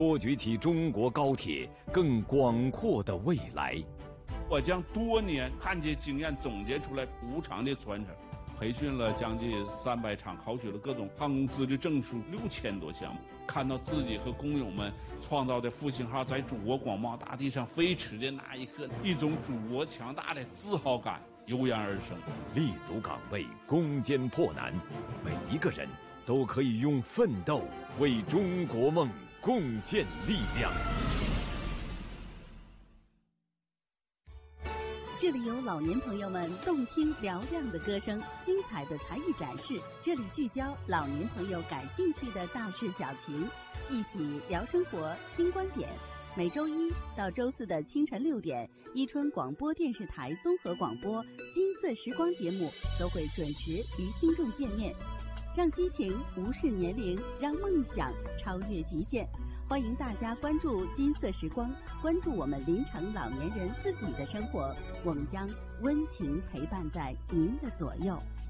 托举起中国高铁更广阔的未来。 我将多年焊接经验总结出来无偿的传承，培训了将近300场，考取了各种航空资质证书6000多项目。看到自己和工友们创造的复兴号在祖国广袤大地上飞驰的那一刻，一种祖国强大的自豪感油然而生。 立足岗位，攻坚破难，每一个人都可以用奋斗为中国梦贡献力量。 这里有老年朋友们动听嘹亮的歌声，精彩的才艺展示。这里聚焦老年朋友感兴趣的大事小情，一起聊生活、听观点。每周一到周四的清晨6点，伊春广播电视台综合广播《金色时光》节目都会准时与听众见面，让激情无视年龄，让梦想超越极限。欢迎大家关注金色时光，关注我们临城老年人自己的生活，我们将温情陪伴在您的左右。